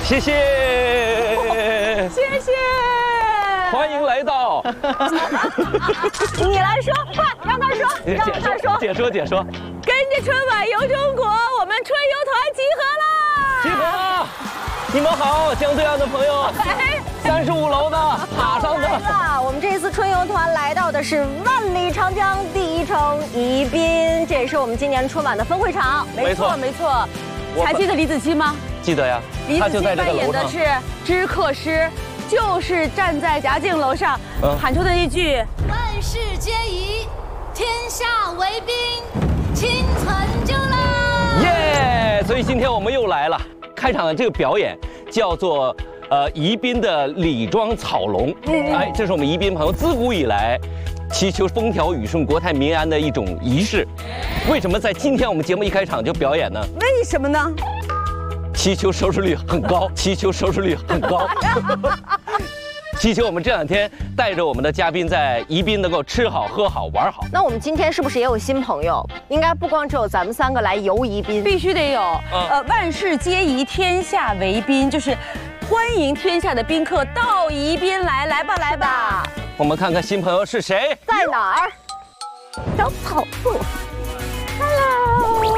谢谢， 谢谢。 欢迎来到。 你来说，快让他说，让他说。 解说。 跟着春晚游中国，我们春游团集合啦！ 集合了，你们好，江对岸的朋友，35楼的塔上的。 我们这一次春游团来到的是万里长江第一城宜宾，这也是我们今年春晚的分会场。 没错。 还记得李子柒吗？ 记得呀， 李子柒他就在这个扮演的楼上。 是知客师，就是站在嘉靖楼上喊出的一句 “万事皆宜，天下为宾，倾城就来”。 耶！所以今天我们又来了，开场的这个表演叫做宜宾的李庄草龙。哎，这是我们宜宾朋友自古以来祈求风调雨顺、国泰民安的一种仪式。为什么在今天我们节目一开场就表演呢？ 为什么呢？ 祈求收视率很高，祈求收视率很高。祈求我们这2天带着我们的嘉宾在宜宾能够吃好、喝好、玩好。 那我们今天是不是也有新朋友？应该不光只有咱们3个来游宜宾，必须得有。万事皆宜，天下为宾，就是欢迎天下的宾客到宜宾来，来吧。 我们看看新朋友是谁？ 在哪儿？小草铺。Hello。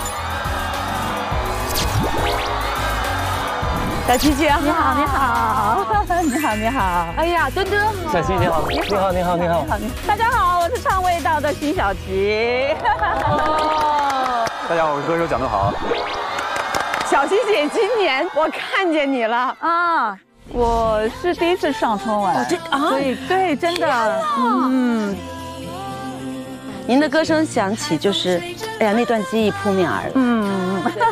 小琪姐， 你好。哎呀，墩墩好。 小琪你好，你好。 大家好，我是唱味道的徐小琪。 大家好，我是歌手蒋德豪。 小琪姐，今年我看见你了啊！我是第一次上春晚，所以对，真的， 您的歌声响起，就是，哎呀，那段记忆扑面而来。